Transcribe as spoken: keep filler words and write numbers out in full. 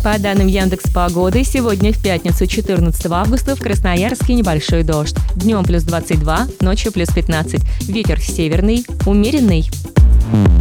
По данным Яндекс.Погоды, сегодня в пятницу, четырнадцатого августа, в Красноярске небольшой дождь. Днем плюс двадцать два, ночью плюс пятнадцать. Ветер северный, умеренный.